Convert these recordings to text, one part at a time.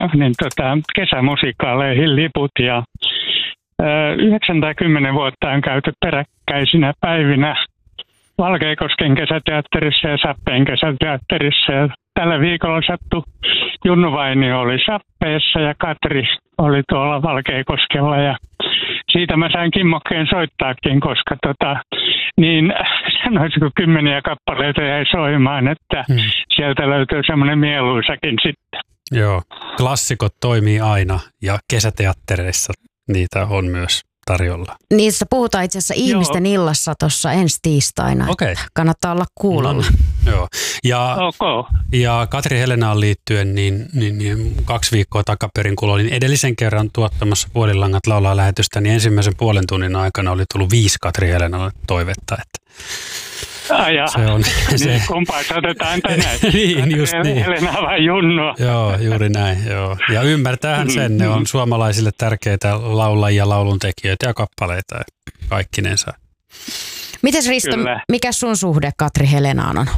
kesämusikaaleihin liput ja 9 tai 10 vuotta on käyty peräkkäisinä päivinä Valkeakosken kesäteatterissa ja Sappeen kesäteatterissa. Ja tällä viikolla sattui Junnu Vainio oli Sappeessa ja Katri oli tuolla Valkeakoskella ja siitä mä sain kimmokkeen soittaakin, koska niin sanoisiko 10 kappaleita jäi soimaan, että sieltä löytyy semmoinen mieluisakin sitten. Joo, klassikot toimii aina ja kesäteattereissa niitä on myös tarjolla. Niissä puhutaan itse asiassa ihmisten illassa tuossa ensi tiistaina. Okay. Kannattaa olla kuulolla. Joo. Ja Katri Helenaan liittyen, niin 2 viikkoa takaperin, kun olin edellisen kerran tuottamassa Puolilangat laulaa -lähetystä, niin ensimmäisen puolen tunnin aikana oli tullut 5 Katri Helenalle toivetta. Se on niin, kumpaa otetaan tänään? Niin, just niin. Helena vai Junnu? Joo, juuri näin. Joo. Ja ymmärtäähän sen, ne on suomalaisille tärkeitä laulajia, lauluntekijöitä ja kappaleita kaikkinensa. Mites Risto, mikä sun suhde Katri Helenaan on?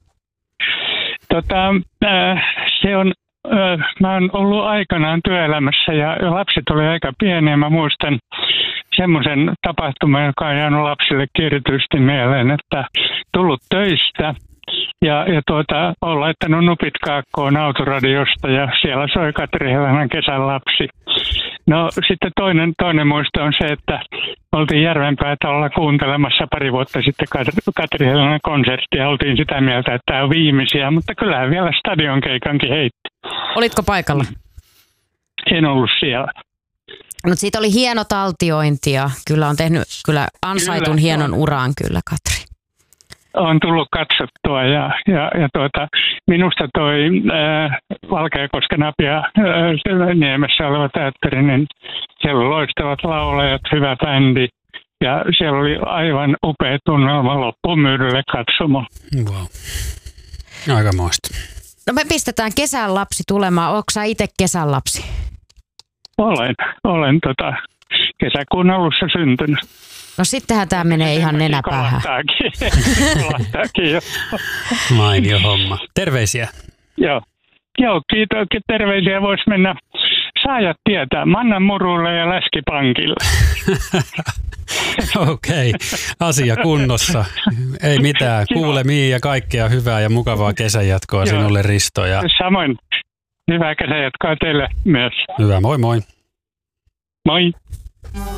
Se on, mä oon ollut aikanaan työelämässä ja lapset oli aika pieniä. Mä muistan semmoisen tapahtuman, joka on jäänyt lapsille erityisesti mieleen, että tullut töistä ja on laittanut nupit kaakkoon autoradiosta ja siellä soi Katri Helenan Kesän lapsi. No sitten toinen muisto on se, että oltiin Järvenpäätalolla kuuntelemassa pari vuotta sitten Katri Helenan konserttia. Oltiin sitä mieltä, että tämä on viimeisiä, mutta kyllähän vielä stadionkeikankin heitti. Olitko paikalla? En ollut siellä. Mutta siitä oli hieno taltiointi ja kyllä on tehnyt ansaitun hienon uraan kyllä Katri. On tullut katsottua ja minusta toi Valkeakosken Apia Niemessä oleva teatteri, niin siellä oli loistavat laulajat, hyvä bändi ja siellä oli aivan upea tunnelma loppumyydylle katsomo. Wow. Aikamoista. No me pistetään Kesän lapsi tulemaan. Oletko sä itse kesän lapsi? Olen kesäkuun alussa syntynyt. No sittenhän tämä menee ihan nenäpäähän. Kolahtaakin jo. Mainio homma. Terveisiä. Joo, kiitos. Terveisiä voisi mennä saajat tietää. Mannan murulle ja läskipankille. Okei, asia kunnossa. Ei mitään. Kuulemiin ja kaikkea hyvää ja mukavaa kesänjatkoa sinulle, Risto. Ja samoin. Hyvää kesänjatkoa teille myös. Hyvä, moi moi. Moi.